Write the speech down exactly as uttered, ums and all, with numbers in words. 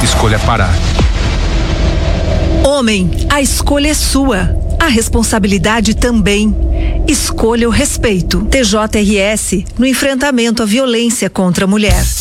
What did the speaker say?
escolha parar. Homem, a escolha é sua. A responsabilidade também. Escolha o respeito. T J R S no enfrentamento à violência contra a mulher.